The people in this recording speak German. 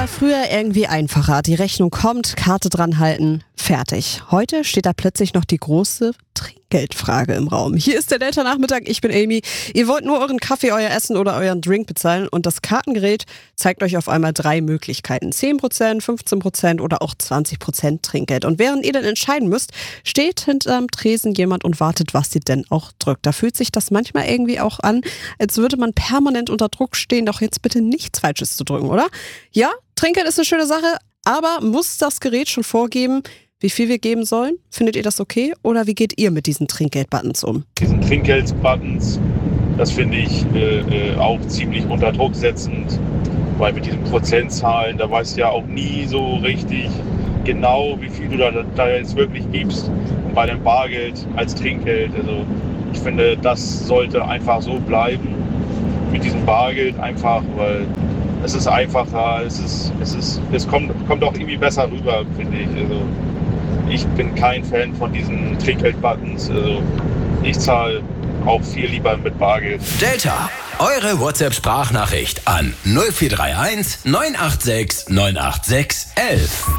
war früher irgendwie einfacher. Die Rechnung kommt, Karte dran halten, fertig. Heute steht da plötzlich noch die große Trinkgeldfrage im Raum. Hier ist der Delta-Nachmittag, ich bin Amy. Ihr wollt nur euren Kaffee, euer Essen oder euren Drink bezahlen und das Kartengerät zeigt euch auf einmal 3 Möglichkeiten. 10%, 15% oder auch 20% Trinkgeld. Und während ihr dann entscheiden müsst, steht hinterm Tresen jemand und wartet, was ihr denn auch drückt. Da fühlt sich das manchmal irgendwie auch an, als würde man permanent unter Druck stehen, doch jetzt bitte nichts Falsches zu drücken, oder? Ja, Trinkgeld ist eine schöne Sache, aber muss das Gerät schon vorgeben, wie viel wir geben sollen? Findet ihr das okay? Oder wie geht ihr mit diesen Trinkgeld-Buttons um? Diesen Trinkgeld-Buttons, das finde ich auch ziemlich unter Druck setzend, weil mit diesen Prozentzahlen, da weißt du ja auch nie so richtig genau, wie viel du da jetzt wirklich gibst. Und bei dem Bargeld als Trinkgeld, also ich finde, das sollte einfach so bleiben mit diesem Bargeld einfach, weil es ist einfacher, es kommt auch irgendwie besser rüber, finde ich. Also ich bin kein Fan von diesen Trinkgeld-Buttons. Also ich zahle auch viel lieber mit Bargeld. Delta, eure WhatsApp-Sprachnachricht an 0431 986 986 11.